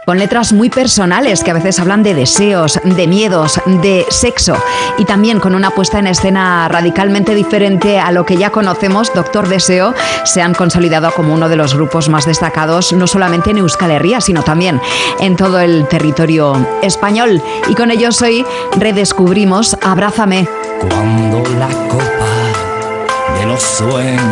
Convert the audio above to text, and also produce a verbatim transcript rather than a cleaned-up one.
con letras muy personales que a veces hablan de deseos, de miedos, de sexo y también con una puesta en escena radicalmente diferente a lo que ya conocemos. Doctor Deseo se han consolidado como uno de los grupos más destacados no solamente en Euskal Herria, sino también en todo el territorio español, y con ellos hoy redescubrimos Abrázame. Cuando la copa de los sueños